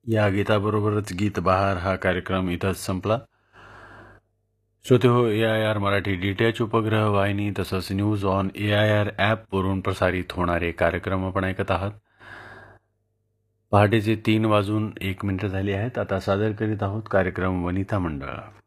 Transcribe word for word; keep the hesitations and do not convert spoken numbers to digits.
या गीताबरोबरच गीत बहार हा कार्यक्रम इथंच संपला. श्रोते हो, ए I R Marathi D T H उपग्रह वाहिनी तसंच news on A I R ॲपवरून प्रसारित होणारे कार्यक्रम आपण ऐकत आहात. पहाटेचे तीन वाजून एक मिनिटं झाली आहेत. आता सादर करीत आहोत कार्यक्रम वनिता मंडळ.